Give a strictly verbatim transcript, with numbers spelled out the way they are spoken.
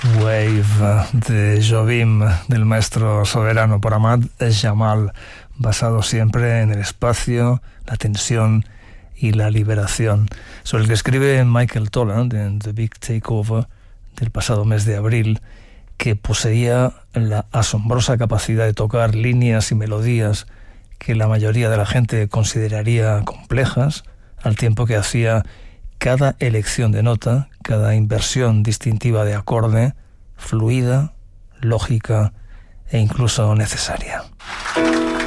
Wave de Jobim, del maestro soberano, por Ahmad Jamal, basado siempre en el espacio, la tensión y la liberación, sobre el que escribe Michael Toland en The Big Takeover del pasado mes de abril, que poseía la asombrosa capacidad de tocar líneas y melodías que la mayoría de la gente consideraría complejas, al tiempo que hacía cada elección de nota, cada inversión distintiva de acorde, fluida, lógica e incluso necesaria.